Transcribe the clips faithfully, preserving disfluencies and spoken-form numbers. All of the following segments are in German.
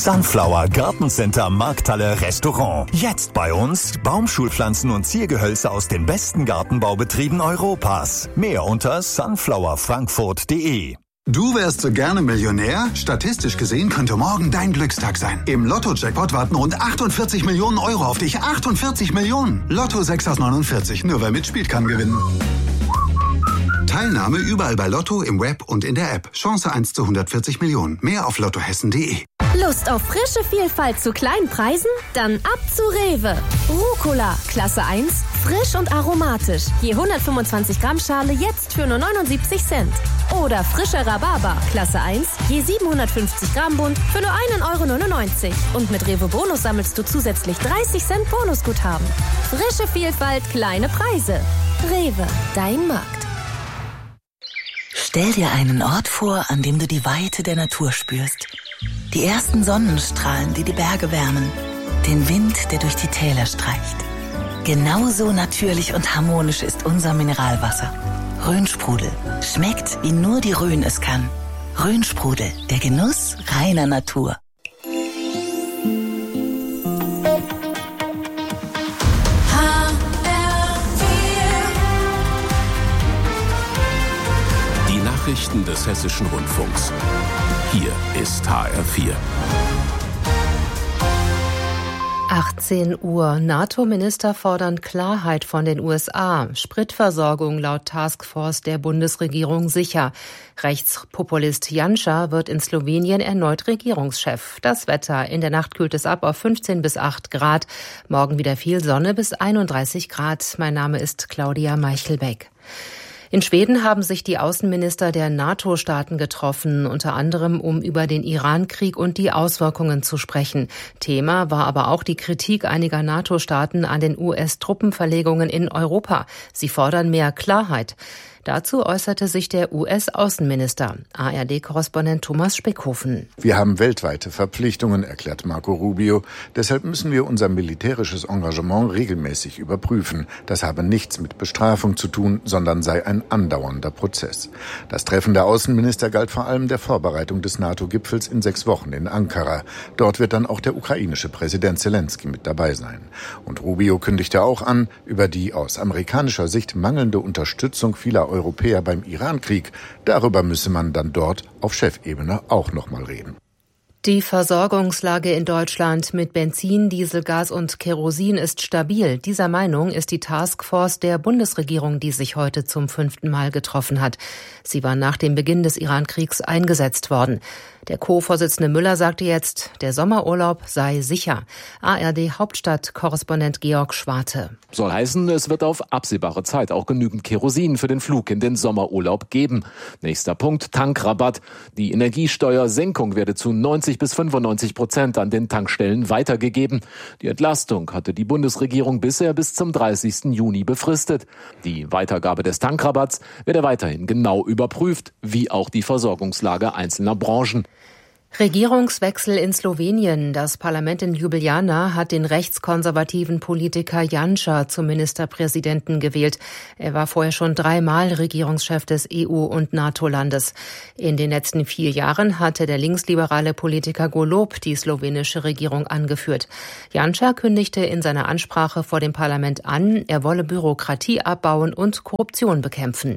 Sunflower Gartencenter Markthalle Restaurant. Jetzt bei uns Baumschulpflanzen und Ziergehölze aus den besten Gartenbaubetrieben Europas. Mehr unter sunflower frankfurt punkt de. Du wärst so gerne Millionär? Statistisch gesehen könnte morgen dein Glückstag sein. Im Lotto-Jackpot warten rund achtundvierzig Millionen Euro auf dich. achtundvierzig Millionen! Lotto sechs aus neunundvierzig. Nur wer mitspielt, kann gewinnen. Teilnahme überall bei Lotto, im Web und in der App. Chance eins zu hundertvierzig Millionen. Mehr auf lottohessen punkt de. Lust auf frische Vielfalt zu kleinen Preisen? Dann ab zu Rewe. Rucola, Klasse eins, frisch und aromatisch. Je hundertfünfundzwanzig Gramm Schale jetzt für nur neunundsiebzig Cent. Oder frischer Rhabarber, Klasse eins, je siebenhundertfünfzig Gramm Bund für nur einen Euro neunundneunzig. Und mit Rewe Bonus sammelst du zusätzlich dreißig Cent Bonusguthaben. Frische Vielfalt, kleine Preise. Rewe, dein Markt. Stell dir einen Ort vor, an dem du die Weite der Natur spürst. Die ersten Sonnenstrahlen, die die Berge wärmen. Den Wind, der durch die Täler streicht. Genauso natürlich und harmonisch ist unser Mineralwasser. Rhönsprudel. Schmeckt, wie nur die Rhön es kann. Rhönsprudel, der Genuss reiner Natur. Die Nachrichten des Hessischen Rundfunks. Hier ist H R vier. achtzehn Uhr. NATO-Minister fordern Klarheit von den U S A. Spritversorgung laut Taskforce der Bundesregierung sicher. Rechtspopulist Janša wird in Slowenien erneut Regierungschef. Das Wetter: In der Nacht kühlt es ab auf fünfzehn bis acht Grad. Morgen wieder viel Sonne bis einunddreißig Grad. Mein Name ist Claudia Meichelbeck. In Schweden haben sich die Außenminister der NATO-Staaten getroffen, unter anderem um über den Iran-Krieg und die Auswirkungen zu sprechen. Thema war aber auch die Kritik einiger NATO-Staaten an den U S-Truppenverlegungen in Europa. Sie fordern mehr Klarheit. Dazu äußerte sich der U S-Außenminister. A R D-Korrespondent Thomas Speckhofen. Wir haben weltweite Verpflichtungen, erklärt Marco Rubio. Deshalb müssen wir unser militärisches Engagement regelmäßig überprüfen. Das habe nichts mit Bestrafung zu tun, sondern sei ein andauernder Prozess. Das Treffen der Außenminister galt vor allem der Vorbereitung des NATO-Gipfels in sechs Wochen in Ankara. Dort wird dann auch der ukrainische Präsident Zelensky mit dabei sein. Und Rubio kündigte auch an, über die aus amerikanischer Sicht mangelnde Unterstützung vieler Europäer beim Iran-Krieg, darüber müsse man dann dort auf Chefebene auch noch mal reden. Die Versorgungslage in Deutschland mit Benzin, Diesel, Gas und Kerosin ist stabil. Dieser Meinung ist die Taskforce der Bundesregierung, die sich heute zum fünften Mal getroffen hat. Sie war nach dem Beginn des Iran-Kriegs eingesetzt worden. Der Co-Vorsitzende Müller sagte jetzt, der Sommerurlaub sei sicher. A R D-Hauptstadt-Korrespondent Georg Schwarte. Soll heißen, es wird auf absehbare Zeit auch genügend Kerosin für den Flug in den Sommerurlaub geben. Nächster Punkt, Tankrabatt. Die Energiesteuersenkung werde zu neunzig bis fünfundneunzig Prozent an den Tankstellen weitergegeben. Die Entlastung hatte die Bundesregierung bisher bis zum dreißigsten Juni befristet. Die Weitergabe des Tankrabatts werde weiterhin genau überprüft, wie auch die Versorgungslage einzelner Branchen. Regierungswechsel in Slowenien. Das Parlament in Ljubljana hat den rechtskonservativen Politiker Janša zum Ministerpräsidenten gewählt. Er war vorher schon dreimal Regierungschef des E U- und NATO-Landes. In den letzten vier Jahren hatte der linksliberale Politiker Golob die slowenische Regierung angeführt. Janša kündigte in seiner Ansprache vor dem Parlament an, er wolle Bürokratie abbauen und Korruption bekämpfen.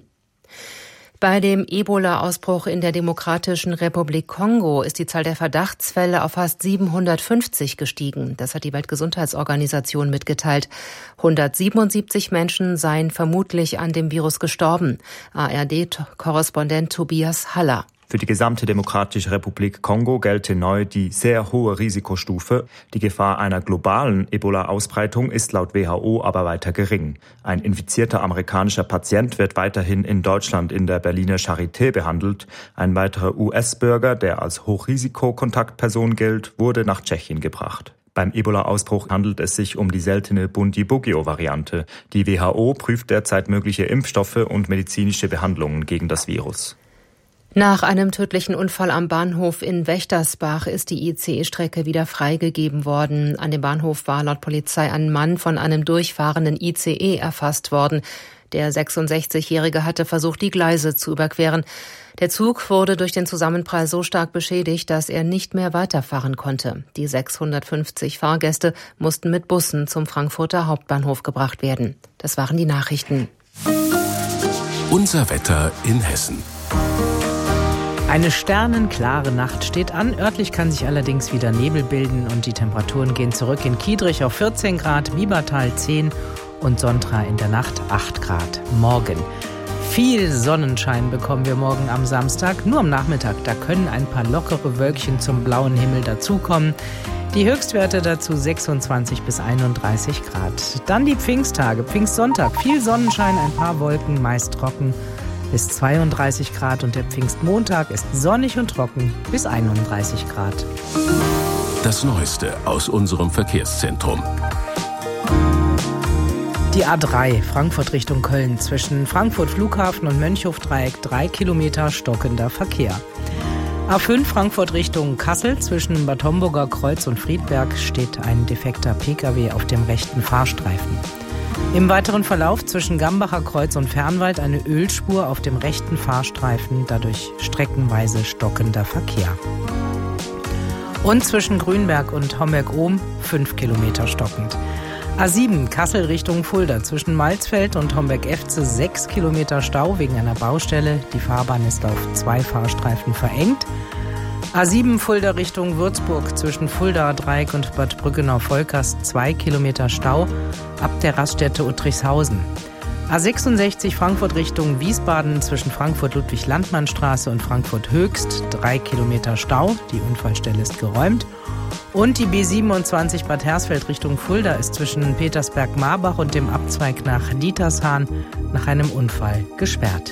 Bei dem Ebola-Ausbruch in der Demokratischen Republik Kongo ist die Zahl der Verdachtsfälle auf fast siebenhundertfünfzig gestiegen. Das hat die Weltgesundheitsorganisation mitgeteilt. hundertsiebenundsiebzig Menschen seien vermutlich an dem Virus gestorben. A R D-Korrespondent Tobias Haller. Für die gesamte Demokratische Republik Kongo gelte neu die sehr hohe Risikostufe. Die Gefahr einer globalen Ebola-Ausbreitung ist laut W H O aber weiter gering. Ein infizierter amerikanischer Patient wird weiterhin in Deutschland in der Berliner Charité behandelt. Ein weiterer U S-Bürger, der als Hochrisikokontaktperson gilt, wurde nach Tschechien gebracht. Beim Ebola-Ausbruch handelt es sich um die seltene Bundibugyo-Variante. Die W H O prüft derzeit mögliche Impfstoffe und medizinische Behandlungen gegen das Virus. Nach einem tödlichen Unfall am Bahnhof in Wächtersbach ist die I C E-Strecke wieder freigegeben worden. An dem Bahnhof war laut Polizei ein Mann von einem durchfahrenden I C E erfasst worden. Der sechsundsechzigjährige hatte versucht, die Gleise zu überqueren. Der Zug wurde durch den Zusammenprall so stark beschädigt, dass er nicht mehr weiterfahren konnte. Die sechshundertfünfzig Fahrgäste mussten mit Bussen zum Frankfurter Hauptbahnhof gebracht werden. Das waren die Nachrichten. Unser Wetter in Hessen. Eine sternenklare Nacht steht an. Örtlich kann sich allerdings wieder Nebel bilden und die Temperaturen gehen zurück. In Kiedrich auf vierzehn Grad, Biebertal zehn und Sontra in der Nacht acht Grad. Morgen viel Sonnenschein bekommen wir morgen am Samstag. Nur am Nachmittag, da können ein paar lockere Wölkchen zum blauen Himmel dazukommen. Die Höchstwerte dazu sechsundzwanzig bis einunddreißig Grad. Dann die Pfingsttage, Pfingstsonntag, viel Sonnenschein, ein paar Wolken, meist trocken bis zweiunddreißig Grad und der Pfingstmontag ist sonnig und trocken bis einunddreißig Grad. Das Neueste aus unserem Verkehrszentrum. Die A drei, Frankfurt Richtung Köln, zwischen Frankfurt Flughafen und Mönchhofdreieck drei Kilometer stockender Verkehr. A fünf, Frankfurt Richtung Kassel, zwischen Bad Homburger Kreuz und Friedberg steht ein defekter Pkw auf dem rechten Fahrstreifen. Im weiteren Verlauf zwischen Gambacher Kreuz und Fernwald eine Ölspur auf dem rechten Fahrstreifen, dadurch streckenweise stockender Verkehr. Und zwischen Grünberg und Homberg-Ohm fünf Kilometer stockend. A sieben, Kassel Richtung Fulda, zwischen Malzfeld und Homberg-Efze sechs Kilometer Stau wegen einer Baustelle. Die Fahrbahn ist auf zwei Fahrstreifen verengt. A sieben, Fulda Richtung Würzburg, zwischen Fuldaer Dreieck und Bad Brückenau-Volkers zwei Kilometer Stau ab der Raststätte Uttrichshausen. A sechsundsechzig, Frankfurt Richtung Wiesbaden, zwischen Frankfurt-Ludwig-Landmann-Straße und Frankfurt-Höchst drei Kilometer Stau. Die Unfallstelle ist geräumt. Und die B siebenundzwanzig Bad Hersfeld Richtung Fulda ist zwischen Petersberg-Marbach und dem Abzweig nach Dietershahn nach einem Unfall gesperrt.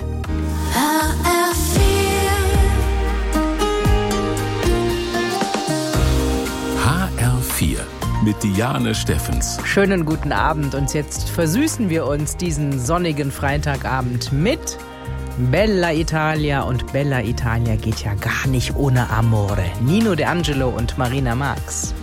H R vier mit Diane Steffens. Schönen guten Abend und jetzt versüßen wir uns diesen sonnigen Freitagabend mit Bella Italia, und Bella Italia geht ja gar nicht ohne Amore. Nino De Angelo und Marina Marx.